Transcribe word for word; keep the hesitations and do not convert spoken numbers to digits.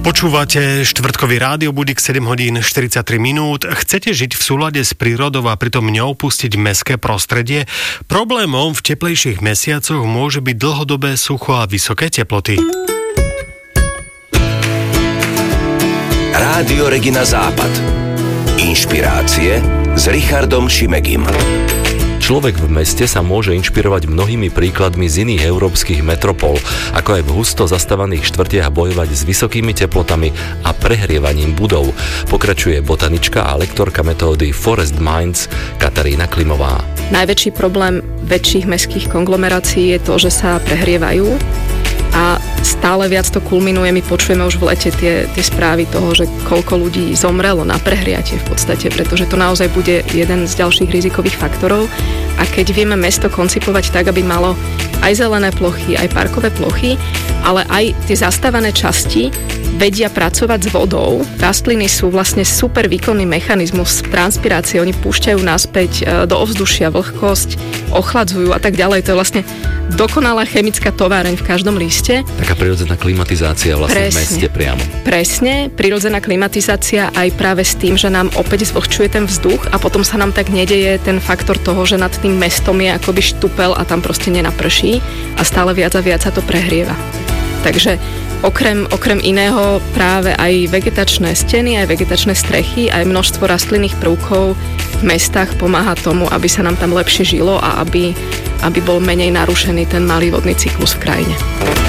Počúvate štvrtkový rádio budík sedem hodín štyridsaťtri minút. Chcete žiť v súlade s prírodou a pritom neopustiť mestské prostredie? Problémom v teplejších mesiacoch môže byť dlhodobé sucho a vysoké teploty. Rádio Regina Západ. Inšpirácie s Richardom Šimegim. Človek v meste sa môže inšpirovať mnohými príkladmi z iných európskych metropol, ako aj v husto zastávaných štvrtiach bojovať s vysokými teplotami a prehrievaním budov. Pokračuje botanička a lektorka metódy Forest Minds Katarína Klimová. Najväčší problém väčších mestských konglomerácií je to, že sa prehrievajú a stále viac to kulminuje. My počujeme už v lete tie, tie správy toho, že koľko ľudí zomrelo na prehriatie v podstate, pretože to naozaj bude jeden z ďalších rizikových faktorov. A keď vieme mesto koncipovať tak, aby malo aj zelené plochy, aj parkové plochy, ale aj tie zastávané časti vedia pracovať s vodou. Rastliny sú vlastne super výkonný mechanizmus transpirácie. Oni púšťajú naspäť do ovzdušia vlhkosť, ochladzujú a tak ďalej. To je vlastne dokonalá chemická továreň v každom liste. Taká prirodzená klimatizácia vlastne v meste priamo. Presne, prirodzená klimatizácia aj práve s tým, že nám opäť zvlhčuje ten vzduch a potom sa nám tak nedeje ten faktor toho, že nad tým mestom je akoby štupel a tam proste nenaprší a stále viac a viac sa to prehrieva. Takže okrem, okrem iného práve aj vegetačné steny, aj vegetačné strechy, aj množstvo rastlinných prvkov v mestách pomáha tomu, aby sa nám tam lepšie žilo a aby, aby bol menej narušený ten malý vodný cyklus v krajine.